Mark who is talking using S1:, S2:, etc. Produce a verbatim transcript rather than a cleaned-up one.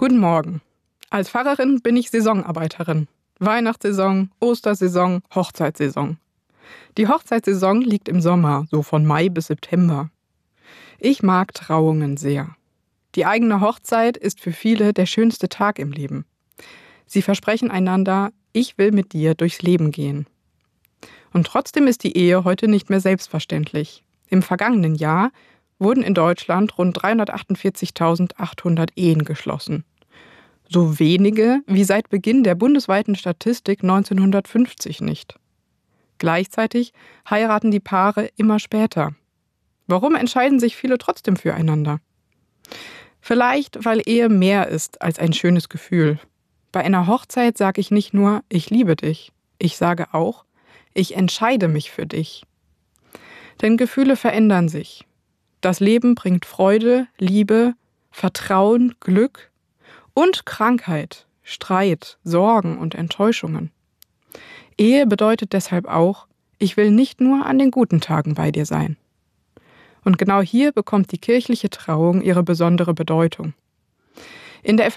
S1: Guten Morgen. Als Pfarrerin bin ich Saisonarbeiterin. Weihnachtssaison, Ostersaison, Hochzeitssaison. Die Hochzeitssaison liegt im Sommer, so von Mai bis September. Ich mag Trauungen sehr. Die eigene Hochzeit ist für viele der schönste Tag im Leben. Sie versprechen einander, ich will mit dir durchs Leben gehen. Und trotzdem ist die Ehe heute nicht mehr selbstverständlich. Im vergangenen Jahr wurden in Deutschland rund dreihundertachtundvierzigtausendachthundert Ehen geschlossen. So wenige wie seit Beginn der bundesweiten Statistik neunzehnhundertfünfzig nicht. Gleichzeitig heiraten die Paare immer später. Warum entscheiden sich viele trotzdem füreinander? Vielleicht, weil Ehe mehr ist als ein schönes Gefühl. Bei einer Hochzeit sage ich nicht nur, ich liebe dich. Ich sage auch, ich entscheide mich für dich. Denn Gefühle verändern sich. Das Leben bringt Freude, Liebe, Vertrauen, Glück und Krankheit, Streit, Sorgen und Enttäuschungen. Ehe bedeutet deshalb auch, ich will nicht nur an den guten Tagen bei dir sein. Und genau hier bekommt die kirchliche Trauung ihre besondere Bedeutung. In der